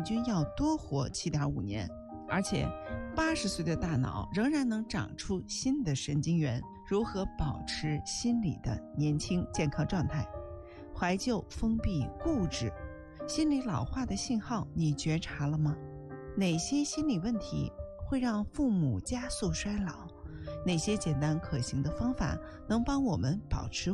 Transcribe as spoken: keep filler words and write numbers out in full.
均要多活 七点五 年。而且八十岁的大脑仍然能长出新的神经元。如何保持心理的年轻健康状态？怀旧、封闭、固执，心理老化的信号你觉察了吗？哪些心理问题会让父母加速衰老？哪些简单可行的方法能帮我们保持